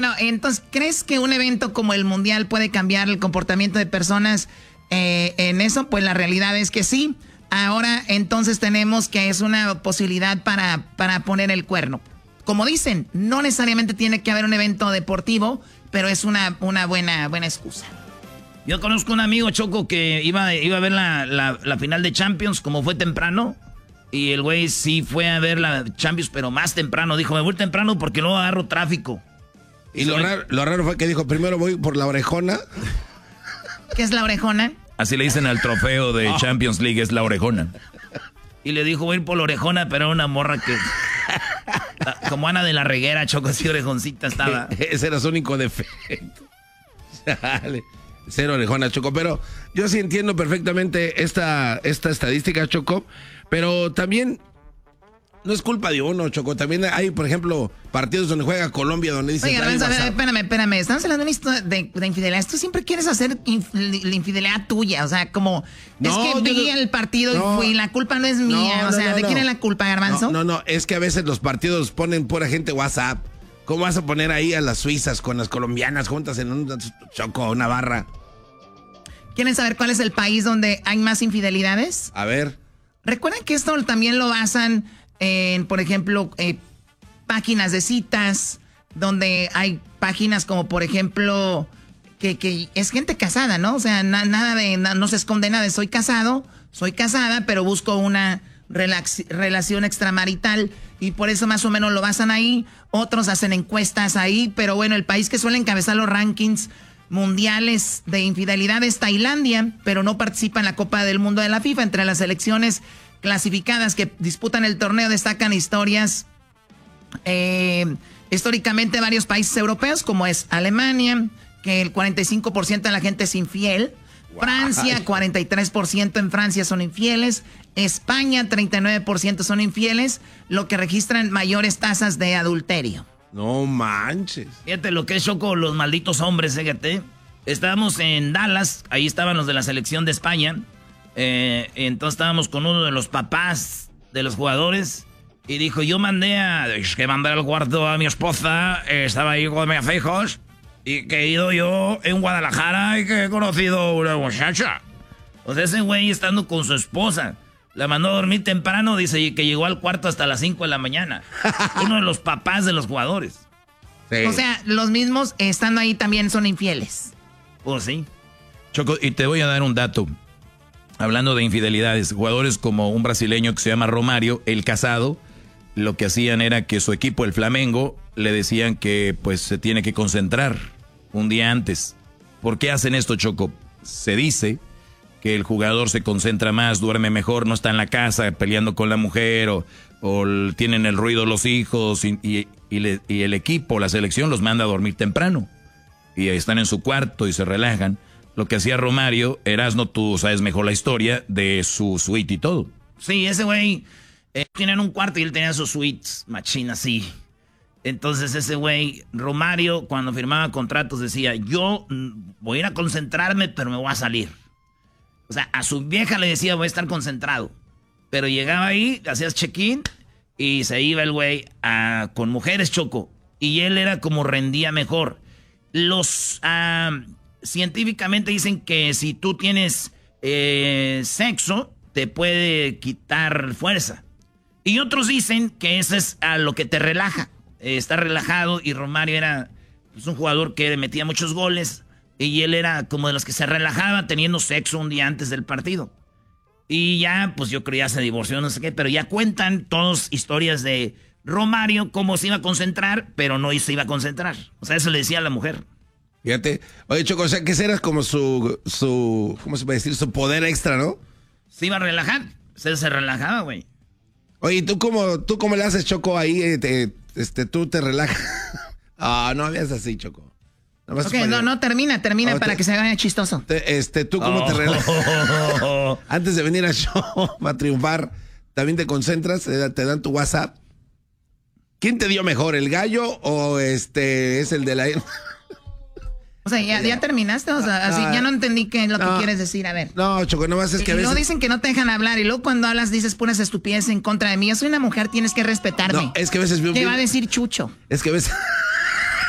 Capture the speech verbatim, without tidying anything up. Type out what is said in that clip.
Bueno, entonces, ¿crees que un evento como el Mundial puede cambiar el comportamiento de personas eh, en eso? Pues la realidad es que sí. Ahora, entonces, tenemos que es una posibilidad para, para poner el cuerno. Como dicen, no necesariamente tiene que haber un evento deportivo, pero es una, una buena, buena excusa. Yo conozco un amigo, Choco, que iba, iba a ver la, la, la final de Champions, como fue temprano. Y el güey sí fue a ver la Champions, pero más temprano. Dijo, me voy temprano porque luego agarro tráfico. Y lo raro, lo raro fue que dijo, primero voy por la orejona. ¿Qué es la orejona? Así le dicen al trofeo de oh. Champions League, es la orejona. Y le dijo, voy a ir por la orejona, pero era una morra que... como Ana de la Reguera, Choco, así orejoncita estaba. Ese era su único defecto. Dale. Cero orejona, Choco. Pero yo sí entiendo perfectamente esta, esta estadística, Choco. Pero también... no es culpa de uno, Choco. También hay, por ejemplo, partidos donde juega Colombia, donde dicen... Oiga, Ranza, espérame, espérame. Estamos hablando de, de infidelidad. Tú siempre quieres hacer inf la infidelidad tuya. O sea, como... No, es que vi no, el partido no, y fui. La culpa no es mía. No, o sea, no, ¿de no, quién es la culpa, Garbanzo? No, no, no. Es que a veces los partidos ponen pura gente WhatsApp. ¿Cómo vas a poner ahí a las suizas con las colombianas juntas en un Choco, una barra? ¿Quieren saber cuál es el país donde hay más infidelidades? A ver. Recuerden que esto también lo basan... en, por ejemplo, eh, páginas de citas, donde hay páginas como, por ejemplo, que, que es gente casada, ¿no? O sea, na, nada de, na, no se esconde nada de soy casado, soy casada, pero busco una relax, relación extramarital y por eso más o menos lo basan ahí. Otros hacen encuestas ahí, pero bueno, el país que suele encabezar los rankings mundiales de infidelidad es Tailandia, pero no participa en la Copa del Mundo de la FIFA. Entre las selecciones clasificadas que disputan el torneo destacan historias, eh, históricamente varios países europeos, como es Alemania, que el cuarenta y cinco por ciento de la gente es infiel. Wow. Francia, cuarenta y tres por ciento en Francia son infieles. España, treinta y nueve por ciento son infieles, lo que registran mayores tasas de adulterio. No manches. Fíjate lo que es, Choco, los malditos hombres, fíjate. Estábamos en Dallas, ahí estaban los de la selección de España. Eh, entonces estábamos con uno de los papás de los jugadores y dijo, yo mandé a... Es que mandé al cuarto a mi esposa, eh, estaba ahí con mis hijos y que he ido yo en Guadalajara y que he conocido una muchacha. O sea, ese güey estando con su esposa, la mandó a dormir temprano, dice que llegó al cuarto hasta las cinco de la mañana. Uno de los papás de los jugadores. Sí. O sea, los mismos estando ahí también son infieles. Pues sí. Choco, y te voy a dar un dato. Hablando de infidelidades, jugadores como un brasileño que se llama Romario, el casado, lo que hacían era que su equipo, el Flamengo, le decían que pues se tiene que concentrar un día antes. ¿Por qué hacen esto, Choco? Se dice que el jugador se concentra más, duerme mejor, no está en la casa peleando con la mujer o, o tienen el ruido los hijos y, y, y, le, y el equipo, la selección los manda a dormir temprano y están en su cuarto y se relajan. Lo que hacía Romario, Erasno, tú sabes mejor la historia de su suite y todo. Sí, ese güey eh, tenía un cuarto y él tenía sus suites, machina, sí. Entonces ese güey, Romario, cuando firmaba contratos decía, yo voy a ir a concentrarme, pero me voy a salir. O sea, a su vieja le decía, voy a estar concentrado. Pero llegaba ahí, hacías check-in y se iba el güey a, con mujeres, Choco. Y él era como rendía mejor. Los uh, científicamente dicen que si tú tienes eh, sexo, te puede quitar fuerza. Y otros dicen que eso es a lo que te relaja. Eh, está relajado y Romario era pues, un jugador que metía muchos goles. Y él era como de los que se relajaba teniendo sexo un día antes del partido. Y ya, pues yo creo ya se divorció, no sé qué, pero ya cuentan todas historias de Romario, cómo se iba a concentrar, pero no se iba a concentrar. O sea, eso le decía a la mujer. Fíjate, oye, Choco, o sea, que ese era como su, su, ¿cómo se puede decir? Su poder extra, ¿no? Se iba a relajar, se, se relajaba, güey. Oye, ¿tú cómo, ¿tú cómo le haces, Choco, ahí? Te, este, ¿Tú te relajas? Ah, oh, no habías así, Choco. Ok, no, no, termina, termina oh, para te, que se vaya chistoso. Te, este, ¿Tú cómo oh. te relajas? Antes de venir al show a triunfar, ¿también te concentras? ¿Te dan tu WhatsApp? ¿Quién te dio mejor, el gallo o este es el de la... O sea, ¿ya, ya terminaste? O sea, así, no, ya no entendí qué es lo no, que quieres decir, a ver. No, Choco, nomás es que y a veces... no dicen que no te dejan hablar y luego cuando hablas dices puras estupideces en contra de mí. Yo soy una mujer, tienes que respetarme. No, es que a veces... Te va a decir Chucho. Es que a veces...